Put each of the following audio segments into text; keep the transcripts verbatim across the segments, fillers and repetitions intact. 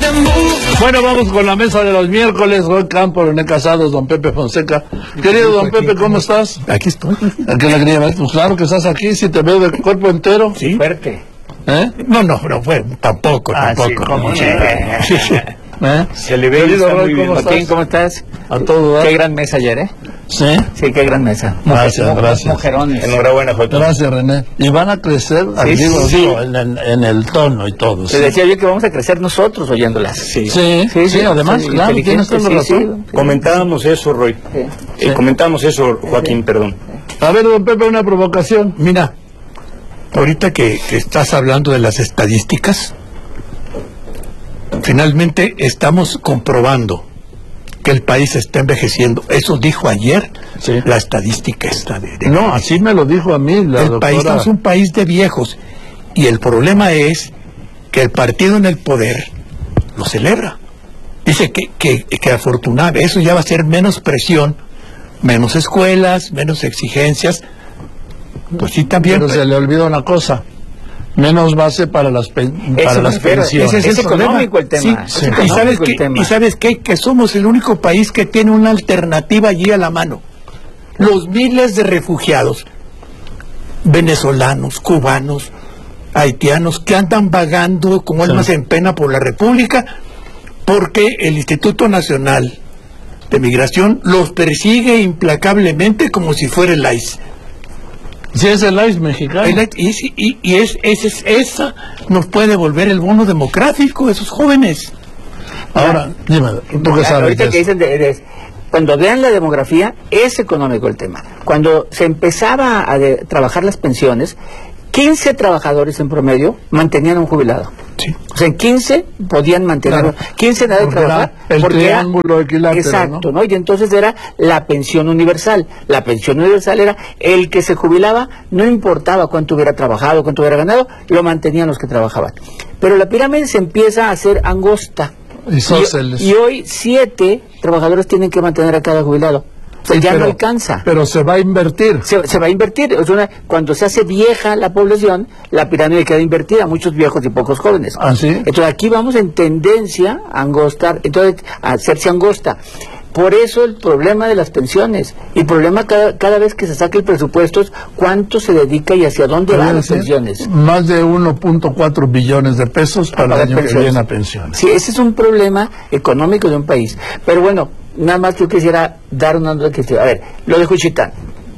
Bueno, vamos con la mesa de los miércoles. Roy Campos, René Casados, don Pepe Fonseca. Querido don Pepe, ¿cómo estás? Aquí estoy. ¿Qué alegría ves? Pues claro que estás aquí, si te veo de cuerpo entero. Sí. Fuerte. ¿Eh? No, no, no fue, tampoco, Ah, tampoco. sí, ¿cómo Sí. no? Sí, sí. ¿Eh? Se le ve y Querido está Roy, muy bien. ¿cómo Joaquín, estás? ¿cómo estás? A todo dar. Qué gran mesa ayer, ¿eh? Sí. Sí, qué gran mesa. Gracias, Mujer- gracias. Mujerones. Enhorabuena, Joaquín. Gracias, René. Y van a crecer, Sí, digo, sí. digo, en, el, en el tono y todo. Te Sí, decía yo que vamos a crecer nosotros oyéndolas. Sí. sí, sí, sí, además, son claro, tienes toda la inteligentes, sí, razón. sí. Comentábamos eso, Roy. Sí. Eh, Sí. Comentábamos eso, Joaquín, perdón. A ver, don Pepe, una provocación. Mira, ahorita que, que estás hablando de las estadísticas, finalmente estamos comprobando que el país está envejeciendo. Eso dijo ayer Sí. la estadística esta de, de- No, así me lo dijo a mí la el doctora. país es un país de viejos y el problema es que el partido en el poder lo celebra. Dice que, que, que afortunado, eso ya va a ser menos presión, menos escuelas, menos exigencias. Pues sí, también. Pero se le olvidó una cosa. Menos base para las, pen- para Eso las me refiero, pensiones. ese es el problema. económico el tema. Sí, Es sí. económico ¿Y sabes el qué? tema. ¿Y sabes qué? Que somos el único país que tiene una alternativa allí a la mano. Los miles de refugiados, venezolanos, cubanos, haitianos, que andan vagando como almas en pena por la República, porque el Instituto Nacional de Migración los persigue implacablemente como si fuera el I C E. Si es el I C E mexicano. El- Y, y- y es, es- es- esa nos puede volver el bono democrático, esos jóvenes. Ahora, dime, tú que sabes Ahorita de que eso. dicen de- de- cuando vean la demografía, es económico el tema. Cuando se empezaba a de- trabajar las pensiones, quince trabajadores en promedio mantenían a un jubilado. Sí. O sea, en quince podían mantener, Claro. quince nada de Porque era trabajar. el porque era- triángulo equilátero, Exacto, ¿no? ¿no? Y entonces era la pensión universal. La pensión universal era el que se jubilaba, no importaba cuánto hubiera trabajado, cuánto hubiera ganado, lo mantenían los que trabajaban. Pero la pirámide se empieza a hacer angosta. Y sóceles. Y, y hoy siete trabajadores tienen que mantener a cada jubilado. O sea, Sí, ya pero- no alcanza. Pero se va a invertir. Se, se va a invertir. Es una- cuando se hace vieja la población, la pirámide queda invertida, muchos viejos y pocos jóvenes. ¿Ah, sí? Entonces aquí vamos en tendencia a angostar, entonces a hacerse angosta. Por eso el problema de las pensiones. Y el problema cada, cada vez que se saque el presupuesto es cuánto se dedica y hacia dónde van las Debe ser pensiones. Más de uno punto cuatro billones de pesos para el Para año que pensiones. viene a pensiones. Sí, ese es un problema económico de un país. Pero bueno, nada más yo quisiera dar una nota que a ver, lo de Juchitán.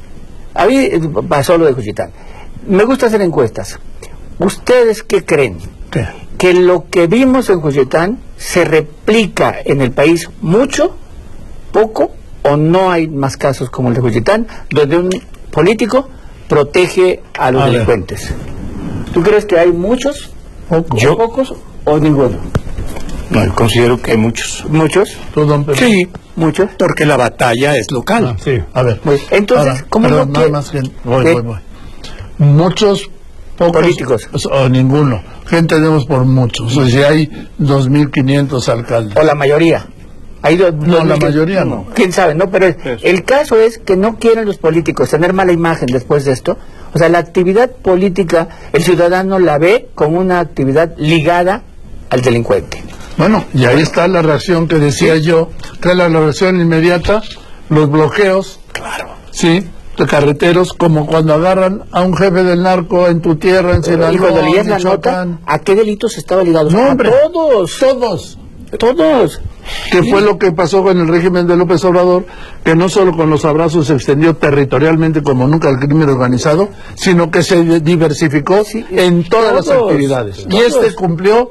A mí eh, pasó lo de Juchitán. Me gusta hacer encuestas. ¿Ustedes qué creen? ¿Qué? ¿Que lo que vimos en Juchitán se replica en el país mucho, poco, o no hay más casos como el de Juchitán, donde un político protege a los A ver. delincuentes? ¿Tú crees que hay muchos, Poco. o pocos, o ninguno? No, yo considero que hay muchos. ¿Muchos? ¿Tú, don Pepe? Sí, ¿Muchos? porque la batalla es local. Ah, sí, a ver. Muy- entonces, Ahora, ¿cómo perdón, no nada que- más que voy, ¿Qué? voy, voy. Muchos, pocos Políticos. o ninguno. ¿Qué entendemos por muchos? O sea, si hay dos mil quinientos alcaldes. O la mayoría. Hay do- No, dos la mil que- mayoría no. ¿Quién sabe? No, pero el, el caso es que no quieren los políticos tener mala imagen después de esto. O sea, la actividad política, el ciudadano la ve como una actividad ligada al delincuente. Bueno, y ahí está la reacción que decía yo, que es la reacción inmediata, los bloqueos, Claro. sí, de carreteros, como cuando agarran a un jefe del narco en tu tierra, en Y Sinaloa, cuando leías la Michoacán. nota, ¿a qué delitos estaba ligado? No, a hombre. todos, Todos. todos. Que fue lo que pasó con el régimen de López Obrador, que no solo con los abrazos se extendió territorialmente como nunca el crimen organizado, sino que se diversificó Sí, en todas las todos, actividades. Y todos. este cumplió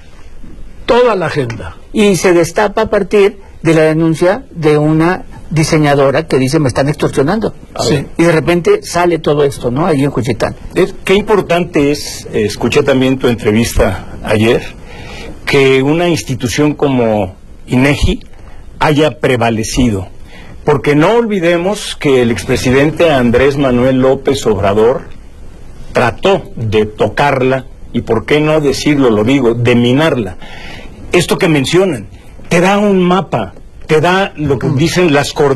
toda la agenda. Y se destapa a partir de la denuncia de una diseñadora que dice me están extorsionando. Sí. Y de repente sale todo esto, ¿no? Ahí en Juchitán. Es- Qué importante es, eh, escuché también tu entrevista ayer, que una institución como INEGI haya prevalecido. Porque no olvidemos que el expresidente Andrés Manuel López Obrador trató de tocarla, y por qué no decirlo, lo digo, de minarla. Esto que mencionan, te da un mapa, te da lo que dicen las coordenadas.